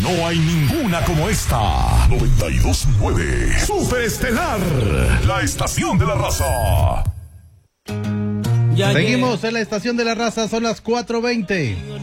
No hay ninguna como esta. 92.9 Superestelar, la estación de la raza. Seguimos en la estación de la raza, son las 4:20.